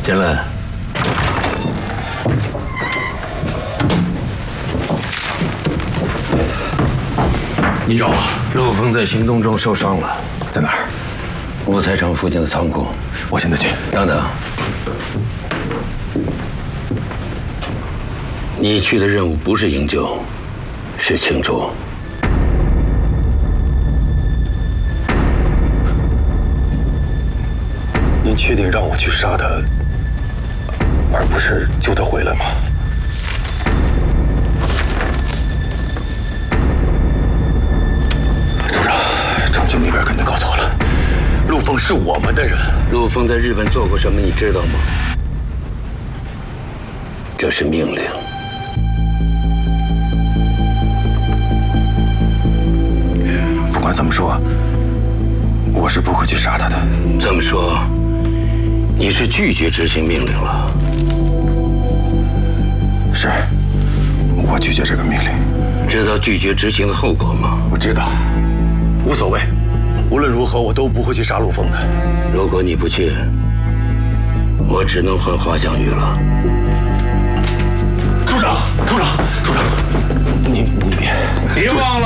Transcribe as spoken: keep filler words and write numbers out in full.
进来。 你找我？ 陆枫在行动中受伤了， 在哪儿？ 五彩城附近的仓库。 我现在去。 等等，你去的任务不是营救，是庆祝。 您确定让我去杀他，而不是救他回来吗？处长，重庆那边肯定搞错了。陆枫是我们的人。 陆枫在日本做过什么，你知道吗？这是命令。 不管怎么说，我是不会去杀他的。 这么说。 你是拒绝执行命令了？ 是，我拒绝这个命令。 知道拒绝执行的后果吗？ 我知道，无所谓。无论如何，我都不会去杀陆枫的。 如果你不去，我只能换华翔宇了。 处长，处长，处长，你你别忘了。